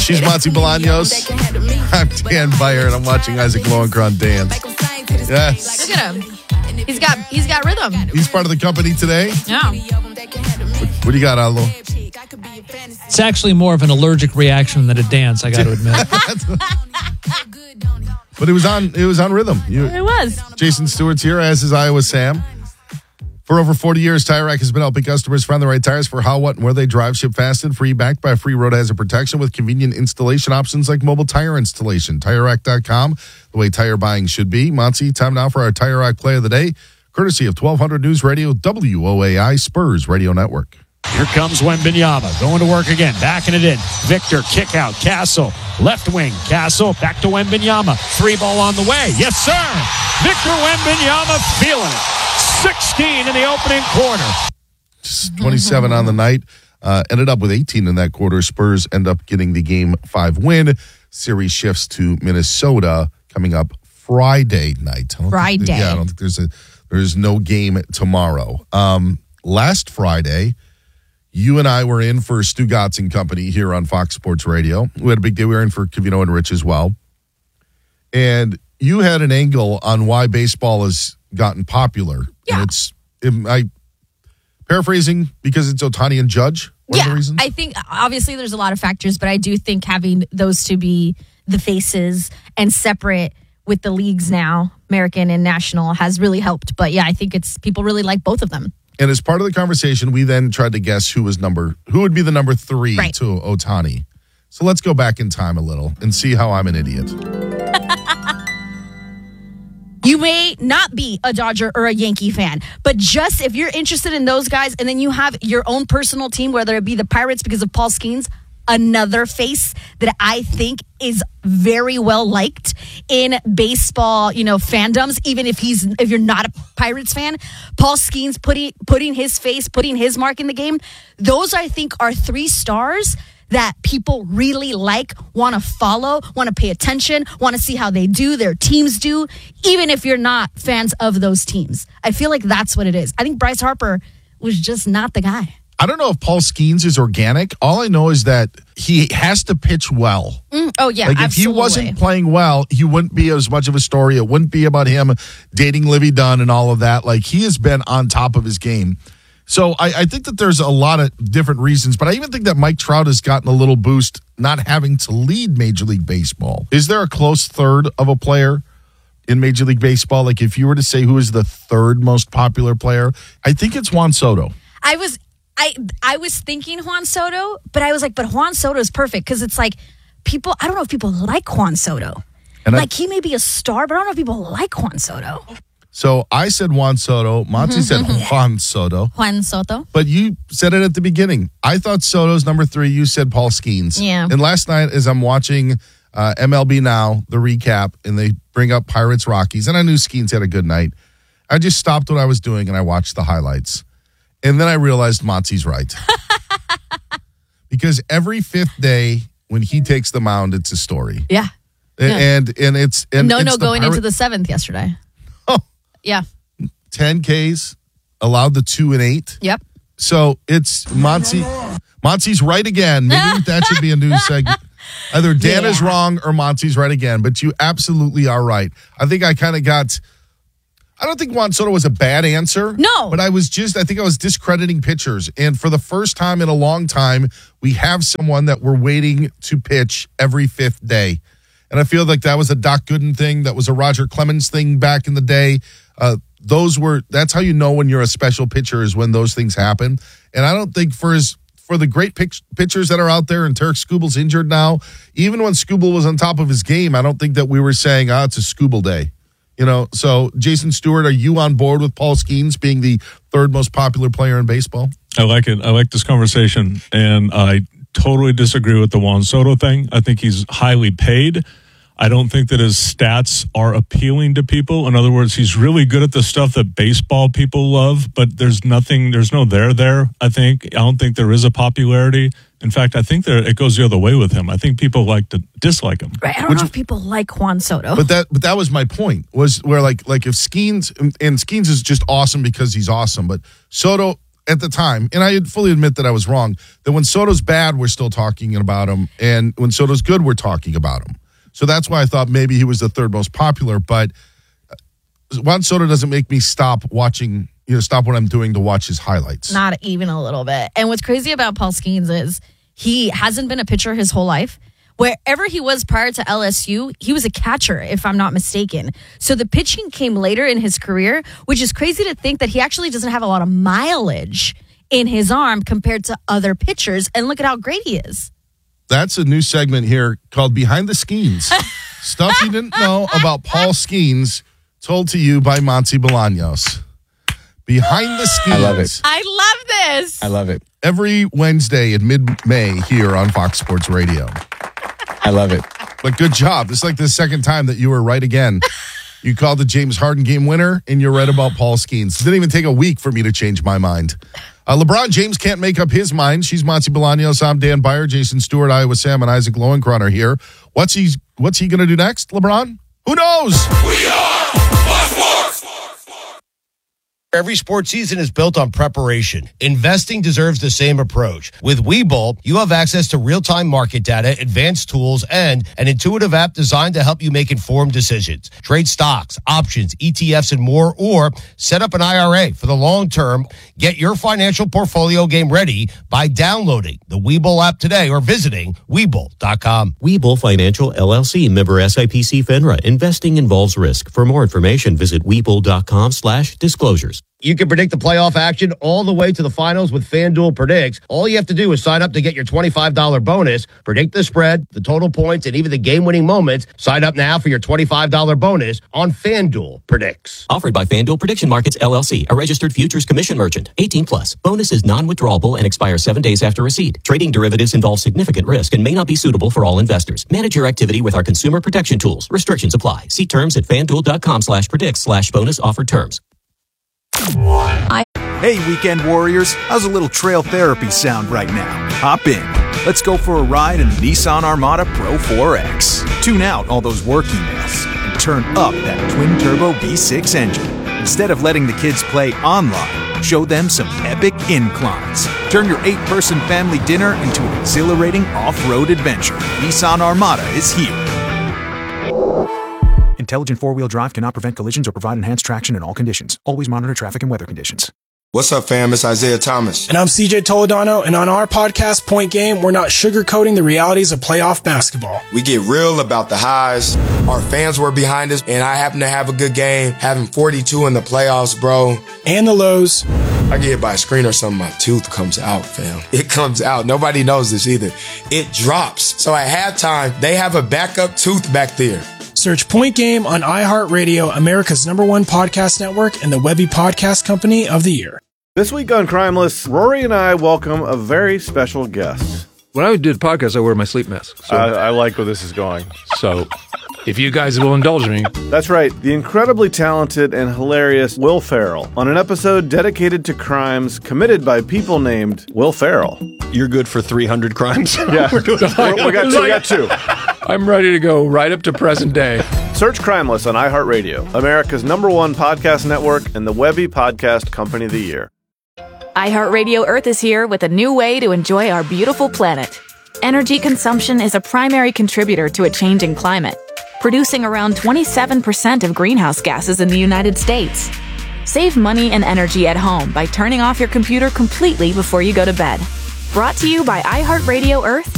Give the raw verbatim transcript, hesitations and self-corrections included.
She's Monty Bolaños. I'm Dan Beyer, and I'm watching Isaac Lowenkron dance. Yes. Look at him. He's got he's got rhythm. He's part of the company today. Yeah. What, what do you got, Aldo? It's actually more of an allergic reaction than a dance, I got to admit. But it was on it was on rhythm. You, It was. Jason Stewart's here, as is Iowa Sam. For over forty years, Tire Rack has been helping customers find the right tires for how, what, and where they drive. Ship fast and free, backed by free road hazard protection with convenient installation options like mobile tire installation. Tire Rack dot com, the way tire buying should be. Monty, time now for our Tire Rack play of the day, courtesy of twelve hundred News Radio, W O A I, Spurs Radio Network. Here comes Wembanyama, going to work again, backing it in. Victor, kick out, Castle, left wing, Castle, back to Wembanyama. Three ball on the way, yes sir! Victor Wembanyama feeling it. sixteen in the opening quarter. Just twenty-seven on the night. Uh, ended up with eighteen in that quarter. Spurs end up getting the game five win. Series shifts to Minnesota coming up Friday night. I don't Friday. Think, yeah, I don't think there's a there's no game tomorrow. Um, last Friday, you and I were in for Stu Gatz and company here on Fox Sports Radio. We had a big day. We were in for Covino and Rich as well. And you had an angle on why baseball has gotten popular. Yeah. And it's, am I paraphrasing, because it's Ohtani and Judge? One yeah, of the reasons? I think obviously there's a lot of factors, but I do think having those to be the faces and separate with the leagues now, American and National, has really helped. But yeah, I think it's people really like both of them. And as part of the conversation, we then tried to guess who was number, who would be the number three Right. to Ohtani. So let's go back in time a little and see how I'm an idiot. You may not be a Dodger or a Yankee fan, but just if you're interested in those guys and then you have your own personal team, whether it be the Pirates because of Paul Skeens, another face that I think is very well liked in baseball, you know, fandoms, even if he's if you're not a Pirates fan, Paul Skeens putting putting his face, putting his mark in the game. Those I think are three stars that people really like, want to follow, want to pay attention, want to see how they do, their teams do, even if you're not fans of those teams. I feel like that's what it is. I think Bryce Harper was just not the guy. I don't know if Paul Skeens is organic. All I know is that he has to pitch well. Mm, oh, yeah, Like if absolutely. he wasn't playing well, he wouldn't be as much of a story. It wouldn't be about him dating Livy Dunn and all of that. Like he has been on top of his game. So I, I think that there's a lot of different reasons, but I even think that Mike Trout has gotten a little boost not having to lead Major League Baseball. Is there a close third of a player in Major League Baseball? Like if you were to say who is the third most popular player, I think it's Juan Soto. I was I I was thinking Juan Soto, but I was like, but Juan Soto is perfect because it's like people, I don't know if people like Juan Soto. And like I, he may be a star, but I don't know if people like Juan Soto. So I said Juan Soto. Monty said Juan Soto. Juan Soto. But you said it at the beginning. I thought Soto's number three. You said Paul Skeens. Yeah. And last night, as I'm watching uh, M L B Now, the recap, and they bring up Pirates Rockies, and I knew Skeens had a good night. I just stopped what I was doing and I watched the highlights. And then I realized Monty's right. Because every fifth day when he takes the mound, it's a story. Yeah. And Yeah. and, and it's and no, it's no, the going Pirate- into the seventh yesterday. Oh. Yeah. ten Ks, allowed the two and eight. Yep. So it's Monty. Monty's right again. Maybe that should be a new segment. Either Dan Yeah. is wrong or Monty's right again, but you absolutely are right. I think I kind of got, I don't think Juan Soto was a bad answer. No. But I was just, I think I was discrediting pitchers. And for the first time in a long time, we have someone that we're waiting to pitch every fifth day. And I feel like that was a Doc Gooden thing. That was a Roger Clemens thing back in the day. Uh, those were, that's how you know when you're a special pitcher is when those things happen. And I don't think for his, for the great pitch, pitchers that are out there, and Tarek Skubal's injured now, even when Skubal was on top of his game, I don't think that we were saying, ah, it's a Skubal day. You know, so Jason Stewart, are you on board with Paul Skeens being the third most popular player in baseball? I like it. I like this conversation, and I totally disagree with the Juan Soto thing. I think he's highly paid. I don't think that his stats are appealing to people. In other words, he's really good at the stuff that baseball people love, but there's nothing, there's no there there, I think. I don't think there is a popularity. In fact, I think there, it goes the other way with him. I think people like to dislike him. Right. I don't Which- know if people like Juan Soto. But that, but that was my point. Was where like, like if Skeens and Skeens is just awesome because he's awesome, but Soto at the time, and I fully admit that I was wrong, that when Soto's bad, we're still talking about him, and when Soto's good, we're talking about him. So that's why I thought maybe he was the third most popular, but Juan Soto doesn't make me stop watching, you know, stop what I'm doing to watch his highlights. Not even a little bit. And what's crazy about Paul Skeens is he hasn't been a pitcher his whole life. Wherever he was prior to L S U, he was a catcher, if I'm not mistaken. So the pitching came later in his career, which is crazy to think that he actually doesn't have a lot of mileage in his arm compared to other pitchers. And look at how great he is. That's a new segment here called Behind the Skeens. Stuff you didn't know about Paul Skeens, told to you by Monty Bolaños. Behind the Skeens. I love it. I love this. I love it. Every Wednesday in mid-May here on Fox Sports Radio. I love it. But good job. This is like the second time that you were right again. You called the James Harden game winner, and you're right about Paul Skeens. It didn't even take a week for me to change my mind. Uh, LeBron James can't make up his mind. She's Monty Bolaños. I'm Dan Byer, Jason Stewart, Iowa Sam, and Isaac Lowenkron are here. What's he, what's he going to do next, LeBron? Who knows? We are Fox Sports. Every sports season is built on preparation. Investing deserves the same approach. With Webull, you have access to real-time market data, advanced tools, and an intuitive app designed to help you make informed decisions. Trade stocks, options, E T Fs, and more, or set up an I R A for the long term. Get your financial portfolio game ready by downloading the Webull app today or visiting Webull dot com. Webull Financial, L L C, member S I P C FINRA. Investing involves risk. For more information, visit Webull dot com slash disclosures. You can predict the playoff action all the way to the finals with FanDuel Predicts. All you have to do is sign up to get your twenty-five dollars bonus, predict the spread, the total points, and even the game-winning moments. Sign up now for your twenty-five dollars bonus on FanDuel Predicts. Offered by FanDuel Prediction Markets, L L C, a registered futures commission merchant. eighteen plus. Bonus is non-withdrawable and expires seven days after receipt. Trading derivatives involves significant risk and may not be suitable for all investors. Manage your activity with our consumer protection tools. Restrictions apply. See terms at FanDuel dot com slash predicts slash bonus offered terms. Hey, weekend warriors, how's a little trail therapy sound right now? Hop in. Let's go for a ride in the Nissan Armada Pro four X. Tune out all those work emails and turn up that twin-turbo V six engine. Instead of letting the kids play online, show them some epic inclines. Turn your eight-person family dinner into an exhilarating off-road adventure. Nissan Armada is here. Intelligent four-wheel drive cannot prevent collisions or provide enhanced traction in all conditions. Always monitor traffic and weather conditions. What's up, fam? It's Isaiah Thomas. And I'm C J Toledano, and on our podcast, Point Game, we're not sugarcoating the realities of playoff basketball. We get real about the highs. Our fans were behind us, and I happen to have a good game, having forty-two in the playoffs, bro. And the lows. I get hit by a screen or something, my tooth comes out, fam. It comes out. Nobody knows this either. It drops. So at halftime, they have a backup tooth back there. Search Point Game on iHeartRadio, America's number one podcast network, and the Webby Podcast Company of the Year. This week on Crimeless, Rory and I welcome a very special guest. When I do the podcast, I wear my sleep mask. So. I, I like where this is going. So, if you guys will indulge me. That's right, the incredibly talented and hilarious Will Ferrell on an episode dedicated to crimes committed by people named Will Ferrell. You're good for three hundred crimes? Yeah, we got two. We got two. I'm ready to go right up to present day. Search Crimeless on iHeartRadio, America's number one podcast network, and the Webby Podcast Company of the Year. iHeartRadio Earth is here with a new way to enjoy our beautiful planet. Energy consumption is a primary contributor to a changing climate, producing around twenty-seven percent of greenhouse gases in the United States. Save money and energy at home by turning off your computer completely before you go to bed. Brought to you by iHeartRadio Earth